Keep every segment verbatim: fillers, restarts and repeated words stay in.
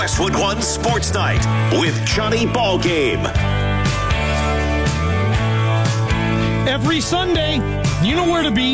Westwood One Sports Night with Johnny Ballgame. Every Sunday, you know where to be.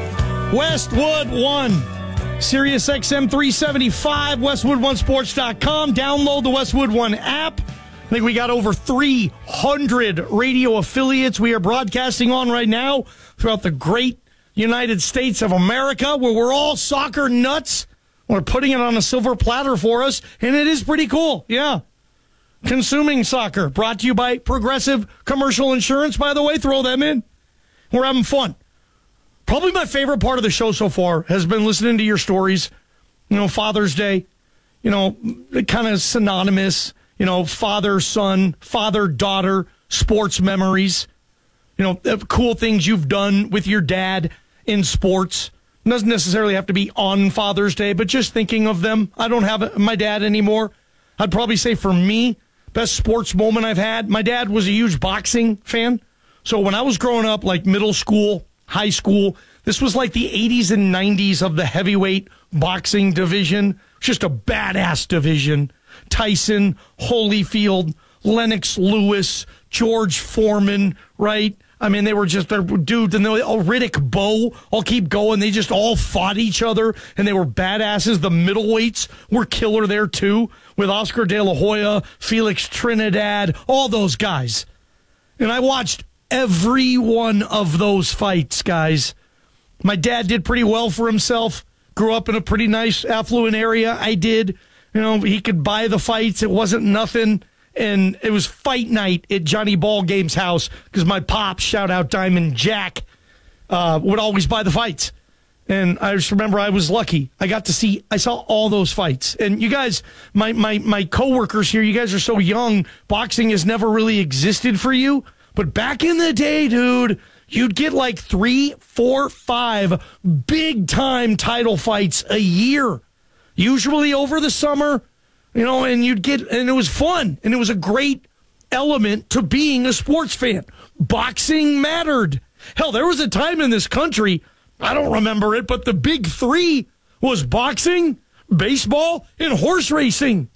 Westwood One. Sirius X M three seventy-five, westwood one sports dot com. Download the Westwood One app. I think we got over three hundred radio affiliates we are broadcasting on right now throughout the great United States of America, where we're all soccer nuts. We're putting it on a silver platter for us, and it is pretty cool. Yeah. Consuming Soccer, brought to you by Progressive Commercial Insurance, by the way. Throw them in. We're having fun. Probably my favorite part of the show so far has been listening to your stories. You know, Father's Day, you know, kind of synonymous, you know, father, son, father, daughter, sports memories, you know, cool things you've done with your dad in sports. It doesn't necessarily have to be on Father's Day, but just thinking of them. I don't have my dad anymore. I'd probably say for me, best sports moment I've had, my dad was a huge boxing fan. So when I was growing up, like middle school, high school, this was like the eighties and nineties of the heavyweight boxing division. Just a badass division. Tyson, Holyfield, Lennox Lewis, George Foreman, right? I mean, they were just, dude, and they, oh, Riddick Bowe, I'll keep going. They just all fought each other, and they were badasses. The middleweights were killer there, too, with Oscar De La Hoya, Felix Trinidad, all those guys. And I watched every one of those fights, guys. My dad did pretty well for himself, grew up in a pretty nice, affluent area. I did. You know, he could buy the fights. It wasn't nothing. And it was fight night at Johnny Ballgame's house because my pop, shout out Diamond Jack, uh, would always buy the fights. And I just remember I was lucky. I got to see, I saw all those fights. And you guys, my, my, my coworkers here, you guys are so young. Boxing has never really existed for you. But back in the day, dude, you'd get like three, four, five big time title fights a year. Usually over the summer. You know, and you'd get, and it was fun, and it was a great element to being a sports fan. Boxing mattered. Hell, there was a time in this country, I don't remember it, but the big three was boxing, baseball, and horse racing.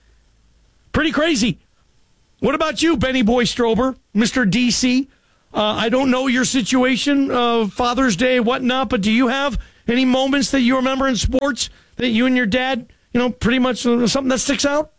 Pretty crazy. What about you, Benny Boy Strober, Mister D C? Uh, I don't know your situation, uh, Father's Day, whatnot, but do you have any moments that you remember in sports that you and your dad, you know, pretty much something that sticks out?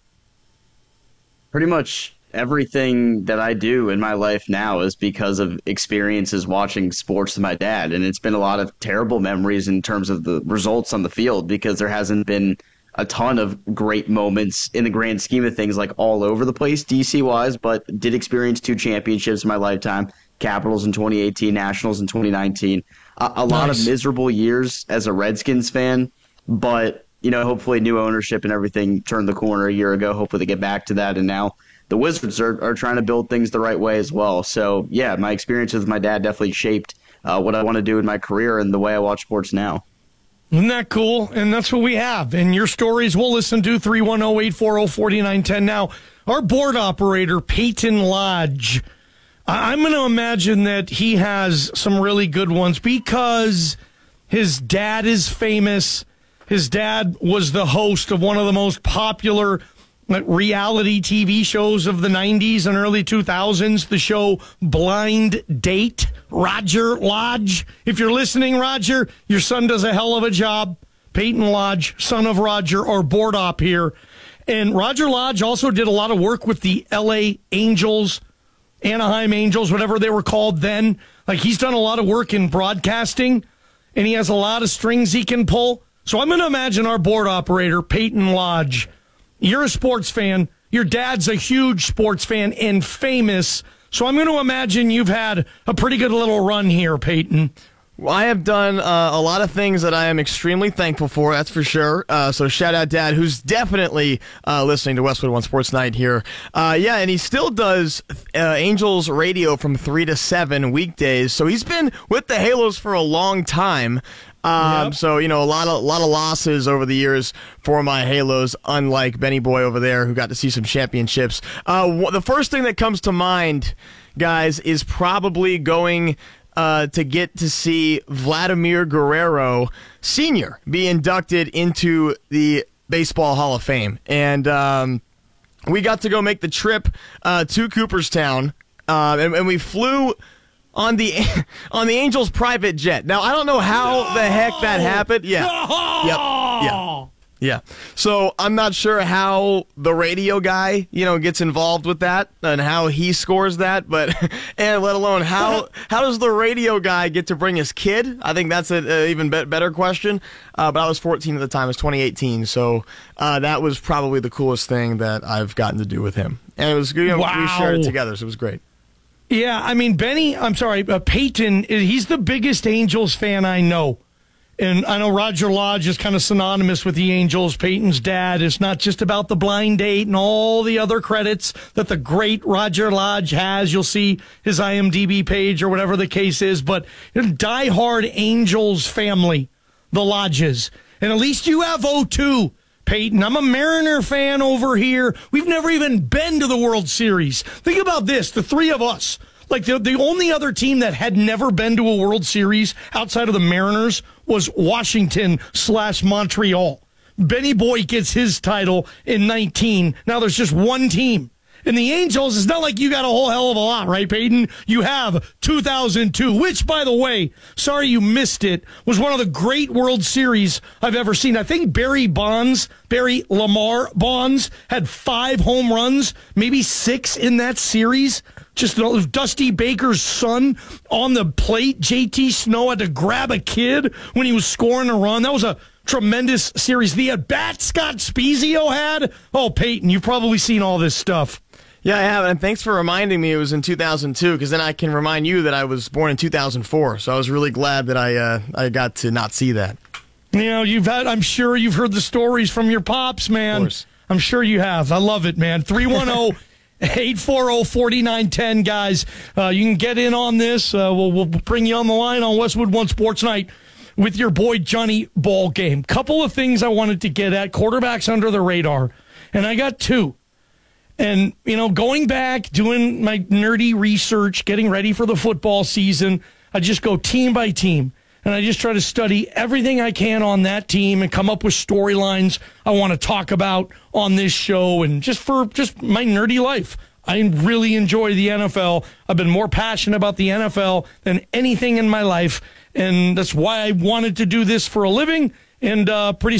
Pretty much everything that I do in my life now is because of experiences watching sports with my dad. And it's been a lot of terrible memories in terms of the results on the field because there hasn't been a ton of great moments in the grand scheme of things, like all over the place, D C-wise, but did experience two championships in my lifetime, Capitals in twenty eighteen, Nationals in twenty nineteen. A, a lot Nice. of miserable years as a Redskins fan, but you know, hopefully new ownership and everything turned the corner a year ago. Hopefully they get back to that. And now the Wizards are, are trying to build things the right way as well. So, yeah, my experience with my dad definitely shaped uh, what I want to do in my career and the way I watch sports now. Isn't that cool? And that's what we have. And your stories we'll listen to, three one zero, eight four zero, four nine one zero. Now, our board operator, Peyton Lodge, I- I'm going to imagine that he has some really good ones because his dad is famous. His dad was the host of one of the most popular reality T V shows of the nineties and early two thousands, the show Blind Date. Roger Lodge. If you're listening, Roger, your son does a hell of a job. Peyton Lodge, son of Roger, our board op here. And Roger Lodge also did a lot of work with the L A Angels, Anaheim Angels, whatever they were called then. Like, he's done a lot of work in broadcasting, and he has a lot of strings he can pull. So I'm going to imagine our board operator, Peyton Lodge. You're a sports fan. Your dad's a huge sports fan and famous. So I'm going to imagine you've had a pretty good little run here, Peyton. Well, I have done uh, a lot of things that I am extremely thankful for, that's for sure. Uh, so shout out Dad, who's definitely uh, listening to Westwood One Sports Night here. Uh, yeah, and he still does uh, Angels radio from three to seven weekdays. So he's been with the Halos for a long time. Um, Yep. So, you know, a lot of a lot of losses over the years for my Halos, unlike Benny Boy over there, who got to see some championships. Uh, wh- the first thing that comes to mind, guys, is probably going uh, to get to see Vladimir Guerrero Senior be inducted into the Baseball Hall of Fame. And um, we got to go make the trip uh, to Cooperstown, uh, and, and we flew on the on the Angels' private jet. Now, I don't know how no! the heck that happened. Yeah. No! Yep. Yeah. Yeah. So I'm not sure how the radio guy, you know, gets involved with that and how he scores that, but and let alone how how does the radio guy get to bring his kid? I think that's an even be- better question. Uh, but I was fourteen at the time. It was twenty eighteen, so uh, that was probably the coolest thing that I've gotten to do with him. And it was, you know, wow. we shared it together, so it was great. Yeah, I mean, Benny, I'm sorry, uh, Peyton, he's the biggest Angels fan I know. And I know Roger Lodge is kind of synonymous with the Angels, Peyton's dad. It's not just about the blind date and all the other credits that the great Roger Lodge has. You'll see his I M D B page or whatever the case is. But you know, diehard Angels family, the Lodges. And at least you have oh two, Peyton. I'm a Mariner fan over here. We've never even been to the World Series. Think about this, the three of us. Like, the, the only other team that had never been to a World Series outside of the Mariners was Washington slash Montreal. Benny Boy gets his title in nineteen. Now there's just one team. And the Angels, it's not like you got a whole hell of a lot, right, Peyton? You have two thousand two, which, by the way, sorry you missed it, was one of the great World Series I've ever seen. I think Barry Bonds, Barry Lamar Bonds, had five home runs, maybe six in that series. Just Dusty Baker's son on the plate. J T Snow had to grab a kid when he was scoring a run. That was a tremendous series. The at-bat Scott Spezio had. Oh, Peyton, you've probably seen all this stuff. Yeah, I have, and thanks for reminding me it was in two thousand two, because then I can remind you that I was born in two thousand four, so I was really glad that I uh, I got to not see that. You know, you've had, I'm sure you've heard the stories from your pops, man. Of course. I'm sure you have. I love it, man. three one zero, eight four zero, four nine one zero, guys. Uh, you can get in on this. Uh, we'll, we'll bring you on the line on Westwood One Sports Night with your boy Johnny Ballgame. Couple of things I wanted to get at. Quarterbacks under the radar, and I got two. And, you know, going back, doing my nerdy research, getting ready for the football season, I just go team by team. And I just try to study everything I can on that team and come up with storylines I want to talk about on this show. And just for just my nerdy life, I really enjoy the N F L. I've been more passionate about the N F L than anything in my life. And that's why I wanted to do this for a living. And uh, pretty